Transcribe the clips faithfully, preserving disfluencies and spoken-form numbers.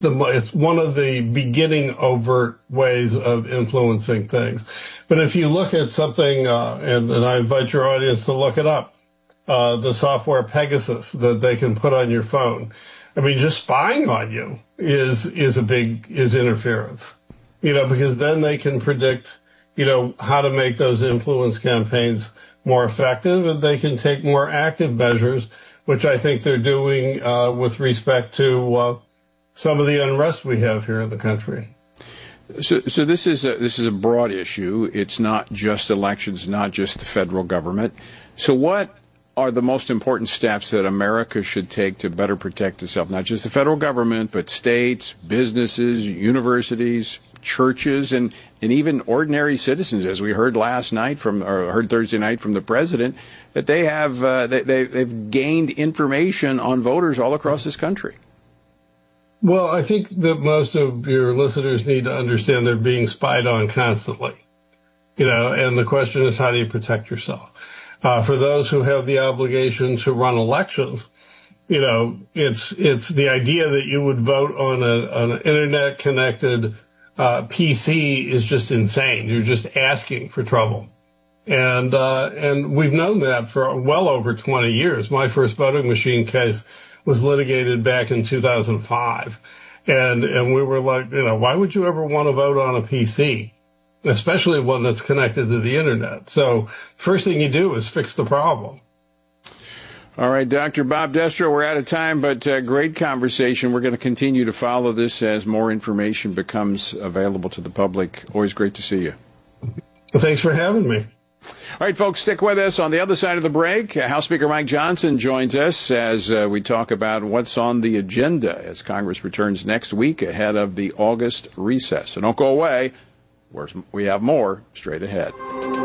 the, it's one of the beginning overt ways of influencing things. But if you look at something, uh, and, and I invite your audience to look it up, uh, the software Pegasus that they can put on your phone. I mean, just spying on you is, is a big, is interference, you know, because then they can predict, you know, how to make those influence campaigns more effective, and they can take more active measures, which I think they're doing, uh, with respect to, uh, some of the unrest we have here in the country. So, so this is a, this is a broad issue. It's not just elections, not just the federal government. So what are the most important steps that America should take to better protect itself? Not just the federal government, but states, businesses, universities, churches, and, and even ordinary citizens, as we heard last night from, or heard Thursday night from the president, that they have, uh, they, they, they've gained information on voters all across this country. Well, I think that most of your listeners need to understand they're being spied on constantly, you know, and the question is, how do you protect yourself? Uh, for those who have the obligation to run elections, you know, it's, it's the idea that you would vote on a, an internet connected, uh, P C is just insane. You're just asking for trouble. And, uh, and we've known that for well over twenty years. My first voting machine case was litigated back in two thousand five. And, and we were like, you know, why would you ever want to vote on a P C? Especially one that's connected to the internet. So first thing you do is fix the problem. All right, Doctor Bob Destro, we're out of time, but uh, great conversation. We're going to continue to follow this as more information becomes available to the public. Always great to see you. Well, thanks for having me. All right, folks, stick with us. On the other side of the break, House Speaker Mike Johnson joins us as uh, we talk about what's on the agenda as Congress returns next week ahead of the August recess. So don't go away. We have more straight ahead.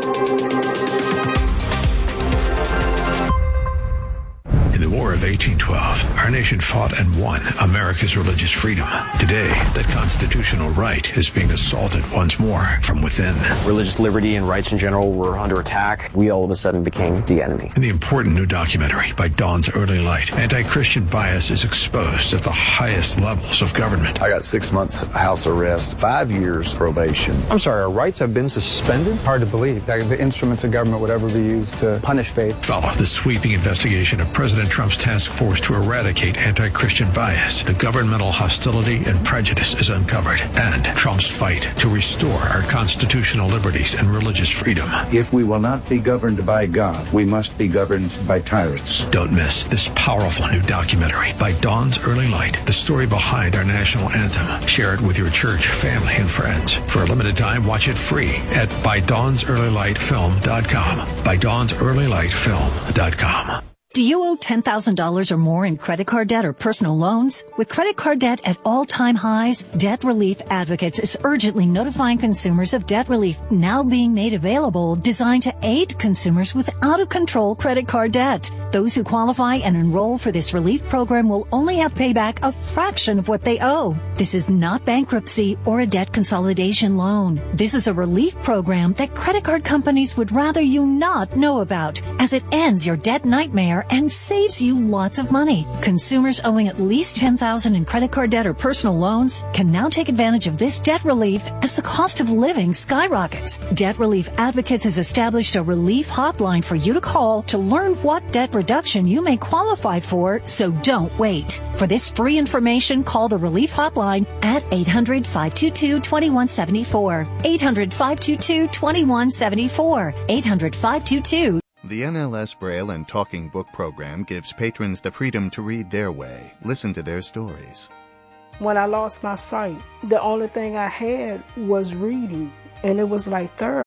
In the War of eighteen twelve, our nation fought and won America's religious freedom. Today, that constitutional right is being assaulted once more from within. Religious liberty and rights in general were under attack. We all of a sudden became the enemy. In the important new documentary by Dawn's Early Light, anti-Christian bias is exposed at the highest levels of government. I got six months house arrest, five years probation. I'm sorry, our rights have been suspended? Hard to believe that the instruments of government would ever be used to punish faith. Follow the sweeping investigation of President Trump's task force to eradicate anti-Christian bias. The governmental hostility and prejudice is uncovered, and Trump's fight to restore our constitutional liberties and religious freedom. If we will not be governed by God, we must be governed by tyrants. Don't miss this powerful new documentary by Dawn's Early Light, the story behind our national anthem. Share it with your church, family, and friends. For a limited time, watch it free at by dawns early light film dot com. by dawns early light film dot com. Do you owe ten thousand dollars or more in credit card debt or personal loans? With credit card debt at all-time highs, Debt Relief Advocates is urgently notifying consumers of debt relief now being made available, designed to aid consumers with out-of-control credit card debt. Those who qualify and enroll for this relief program will only have payback a fraction of what they owe. This is not bankruptcy or a debt consolidation loan. This is a relief program that credit card companies would rather you not know about, as it ends your debt nightmare and saves you lots of money. Consumers owing at least ten thousand dollars in credit card debt or personal loans can now take advantage of this debt relief as the cost of living skyrockets. Debt Relief Advocates has established a relief hotline for you to call to learn what debt reduction you may qualify for, so don't wait. For this free information, call the relief hotline at eight hundred, five two two, two one seven four. eight hundred, five two two, two one seven four. eight hundred, five two two. The N L S Braille and Talking Book program gives patrons the freedom to read their way, listen to their stories. When I lost my sight, the only thing I had was reading, and it was like therapy.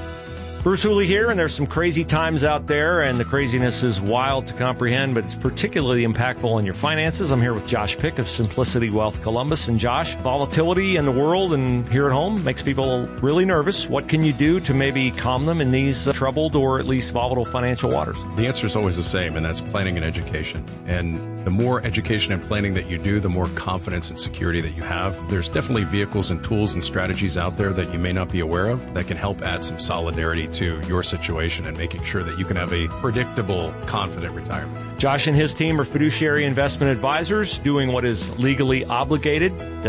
Bruce Hooley here, and there's some crazy times out there, and the craziness is wild to comprehend, but it's particularly impactful on your finances. I'm here with Josh Pick of Simplicity Wealth Columbus. And Josh, volatility in the world and here at home makes people really nervous. What can you do to maybe calm them in these uh, troubled or at least volatile financial waters? The answer is always the same, and that's planning and education. And the more education and planning that you do, the more confidence and security that you have. There's definitely vehicles and tools and strategies out there that you may not be aware of that can help add some solidarity to your situation and making sure that you can have a predictable, confident retirement. Josh and his team are fiduciary investment advisors doing what is legally obligated.